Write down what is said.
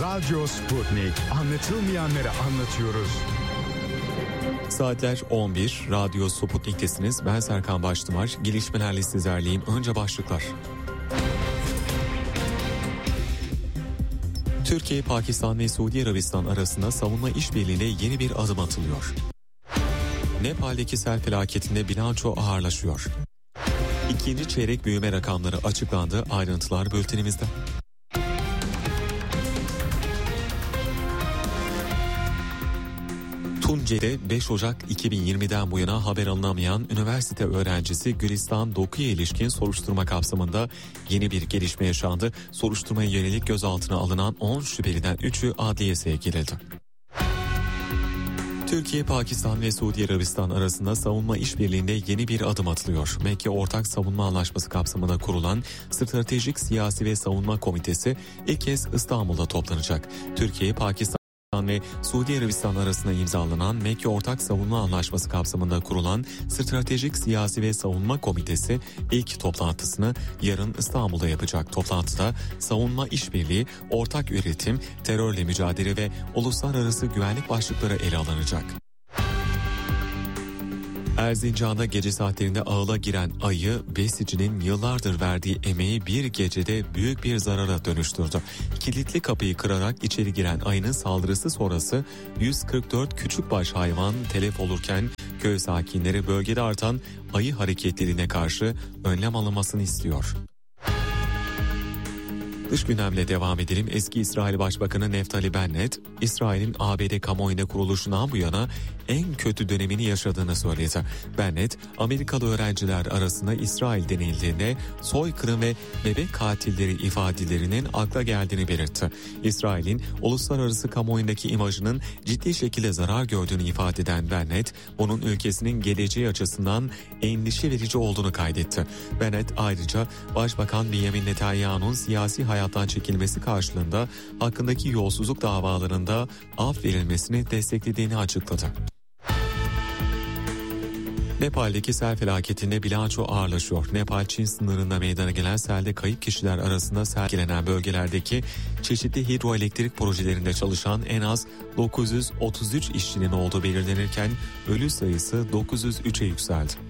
Radyo Sputnik. Anlatılmayanları anlatıyoruz. Saatler 11. Radyo Sputnik'tesiniz. Ben Serkan Baştımar. Gelişmelerle sizlerleyim. Önce başlıklar. Türkiye, Pakistan ve Suudi Arabistan arasında savunma işbirliğine yeni bir adım atılıyor. Nepal'deki sel felaketinde bilanço ağırlaşıyor. İkinci çeyrek büyüme rakamları açıklandı. Ayrıntılar bültenimizde. Tunceli'de 5 Ocak 2020'den bu yana haber alınamayan üniversite öğrencisi Gülistan Doku'ya ilişkin soruşturma kapsamında yeni bir gelişme yaşandı. Soruşturmaya yönelik gözaltına alınan 10 şüpheliden 3'ü adliyeye sevk edildi. Türkiye, Pakistan ve Suudi Arabistan arasında savunma işbirliğinde yeni bir adım atılıyor. Mekke Ortak Savunma Anlaşması kapsamında kurulan Stratejik Siyasi ve Savunma Komitesi ilk kez İstanbul'da toplanacak. Türkiye, Pakistan ve Suudi Arabistan arasında imzalanan Mekke Ortak Savunma Anlaşması kapsamında kurulan Stratejik Siyasi ve Savunma Komitesi ilk toplantısını yarın İstanbul'da yapacak. Toplantıda savunma işbirliği, ortak üretim, terörle mücadele ve uluslararası güvenlik başlıkları ele alınacak. Erzincan'da gece saatlerinde ağıla giren ayı besicinin yıllardır verdiği emeği bir gecede büyük bir zarara dönüştürdü. Kilitli kapıyı kırarak içeri giren ayının saldırısı sonrası 144 küçükbaş hayvan telef olurken köy sakinleri bölgede artan ayı hareketlerine karşı önlem alınmasını istiyor. Dış gündemle devam edelim. Eski İsrail Başbakanı Naftali Bennett, İsrail'in ABD kamuoyunda kuruluşundan bu yana en kötü dönemini yaşadığını söyledi. Bennett, Amerikalı öğrenciler arasında İsrail denildiğinde soykırım ve bebek katilleri ifadelerinin akla geldiğini belirtti. İsrail'in uluslararası kamuoyundaki imajının ciddi şekilde zarar gördüğünü ifade eden Bennett, bunun ülkesinin geleceği açısından endişe verici olduğunu kaydetti. Bennett ayrıca Başbakan Benjamin Netanyahu'nun siyasi hayattan çekilmesi karşılığında hakkındaki yolsuzluk davalarında af verilmesini desteklediğini açıkladı. Nepal'deki sel felaketinde bilanço ağırlaşıyor. Nepal-Çin sınırında meydana gelen selde kayıp kişiler arasında sergilenen bölgelerdeki çeşitli hidroelektrik projelerinde çalışan en az 933 işçinin olduğu belirlenirken ölü sayısı 903'e yükseldi.